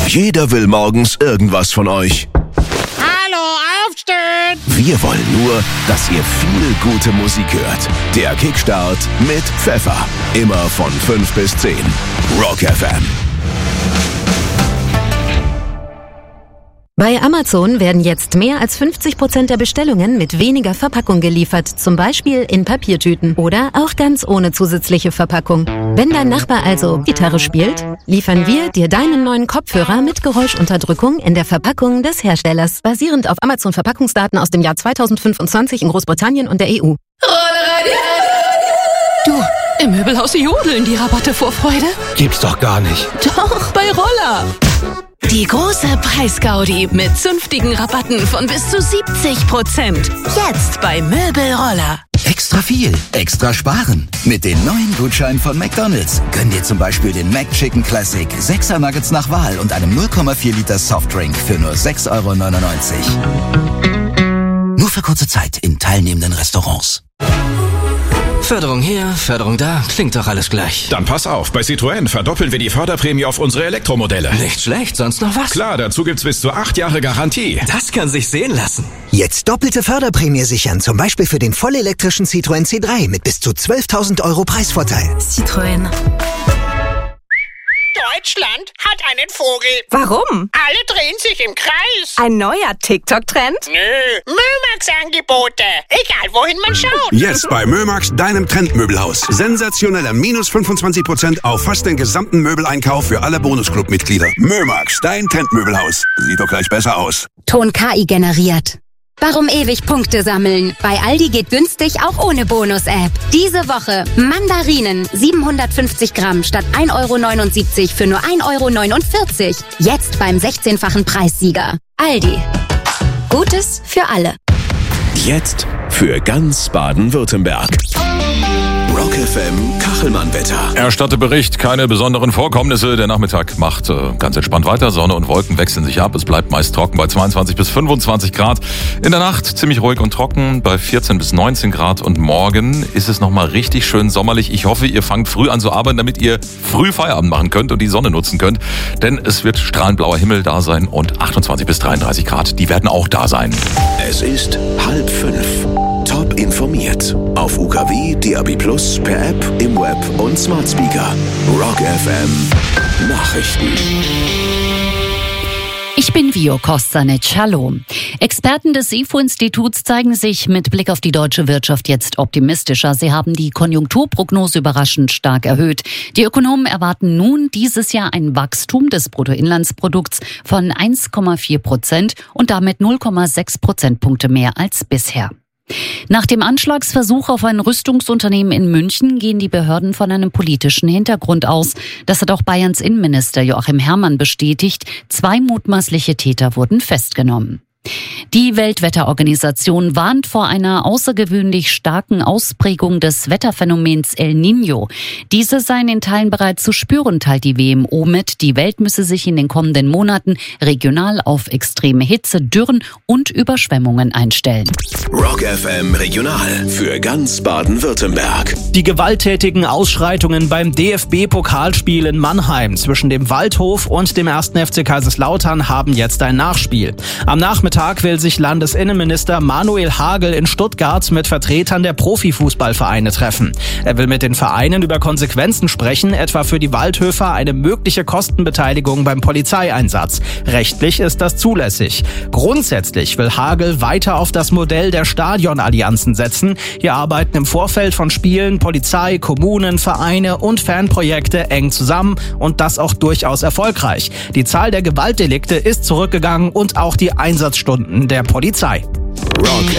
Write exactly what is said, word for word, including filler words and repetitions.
Jeder will morgens irgendwas von euch. Hallo, aufstehen! Wir wollen nur, dass ihr viel gute Musik hört. Der Kickstart mit Pfeffer. Immer von fünf bis zehn. Rock F M. Bei Amazon werden jetzt mehr als fünfzig Prozent der Bestellungen mit weniger Verpackung geliefert, zum Beispiel in Papiertüten oder auch ganz ohne zusätzliche Verpackung. Wenn dein Nachbar also Gitarre spielt, liefern wir dir deinen neuen Kopfhörer mit Geräuschunterdrückung in der Verpackung des Herstellers, basierend auf Amazon-Verpackungsdaten aus dem Jahr zweitausendfünfundzwanzig in Großbritannien und der E U. Du, im Möbelhaus jodeln die Rabatte vor Freude. Gibt's doch gar nicht. Doch, bei Roller. Die große Preisgaudi mit zünftigen Rabatten von bis zu siebzig Prozent. Jetzt bei Möbelroller. Extra viel, extra sparen. Mit den neuen Gutscheinen von McDonald's gönn dir zum Beispiel den McChicken Classic, sechser Nuggets nach Wahl und einem null Komma vier Liter Softdrink für nur sechs Euro neunundneunzig. Nur für kurze Zeit in teilnehmenden Restaurants. Förderung hier, Förderung da, klingt doch alles gleich. Dann pass auf, bei Citroën verdoppeln wir die Förderprämie auf unsere Elektromodelle. Nicht schlecht, sonst noch was? Klar, dazu gibt's bis zu acht Jahre Garantie. Das kann sich sehen lassen. Jetzt doppelte Förderprämie sichern, zum Beispiel für den vollelektrischen Citroën C drei mit bis zu zwölftausend Euro Preisvorteil. Citroën. Deutschland hat einen Vogel. Warum? Alle drehen sich im Kreis. Ein neuer TikTok-Trend? Nö, Mömax-Angebote. Egal, wohin man schaut. Jetzt bei Mömax, deinem Trendmöbelhaus. Sensationelle minus fünfundzwanzig Prozent auf fast den gesamten Möbeleinkauf für alle Bonusclub-Mitglieder. Mömax, dein Trendmöbelhaus. Sieht doch gleich besser aus. Ton K I generiert. Warum ewig Punkte sammeln? Bei Aldi geht günstig auch ohne Bonus-App. Diese Woche Mandarinen siebenhundertfünfzig Gramm statt ein Euro neunundsiebzig für nur ein Euro neunundvierzig. Jetzt beim sechzehnfachen Preissieger. Aldi. Gutes für alle. Jetzt für ganz Baden-Württemberg. Rock F M Kachelmann-Wetter. Erstatte Bericht, keine besonderen Vorkommnisse. Der Nachmittag macht äh, ganz entspannt weiter. Sonne und Wolken wechseln sich ab. Es bleibt meist trocken bei zweiundzwanzig bis fünfundzwanzig Grad. In der Nacht ziemlich ruhig und trocken bei vierzehn bis neunzehn Grad. Und morgen ist es nochmal richtig schön sommerlich. Ich hoffe, ihr fangt früh an zu arbeiten, damit ihr früh Feierabend machen könnt und die Sonne nutzen könnt. Denn es wird strahlend blauer Himmel da sein und achtundzwanzig bis dreiunddreißig Grad. Die werden auch da sein. Es ist halb fünf. Top informiert. Auf U K W, D A B Plus, per App, im Web und Smart Speaker. Rock F M Nachrichten. Ich bin Vio Kostanec. Hallo. Experten des I F O-Instituts zeigen sich mit Blick auf die deutsche Wirtschaft jetzt optimistischer. Sie haben die Konjunkturprognose überraschend stark erhöht. Die Ökonomen erwarten nun dieses Jahr ein Wachstum des Bruttoinlandsprodukts von eins Komma vier Prozent und damit null Komma sechs Prozentpunkte mehr als bisher. Nach dem Anschlagsversuch auf ein Rüstungsunternehmen in München gehen die Behörden von einem politischen Hintergrund aus. Das hat auch Bayerns Innenminister Joachim Herrmann bestätigt. Zwei mutmaßliche Täter wurden festgenommen. Die Weltwetterorganisation warnt vor einer außergewöhnlich starken Ausprägung des Wetterphänomens El Niño. Diese seien in Teilen bereits zu spüren, teilt die W M O mit. Die Welt müsse sich in den kommenden Monaten regional auf extreme Hitze, Dürren und Überschwemmungen einstellen. Rock F M Regional für ganz Baden-Württemberg. Die gewalttätigen Ausschreitungen beim D F B-Pokalspiel in Mannheim zwischen dem Waldhof und dem ersten F C Kaiserslautern haben jetzt ein Nachspiel. Am Nachmittag will sich Landesinnenminister Manuel Hagel in Stuttgart mit Vertretern der Profifußballvereine treffen. Er will mit den Vereinen über Konsequenzen sprechen, etwa für die Waldhöfer eine mögliche Kostenbeteiligung beim Polizeieinsatz. Rechtlich ist das zulässig. Grundsätzlich will Hagel weiter auf das Modell der Stadionallianzen setzen. Hier arbeiten im Vorfeld von Spielen Polizei, Kommunen, Vereine und Fanprojekte eng zusammen und das auch durchaus erfolgreich. Die Zahl der Gewaltdelikte ist zurückgegangen und auch die Einsatzstunden der Polizei. Rock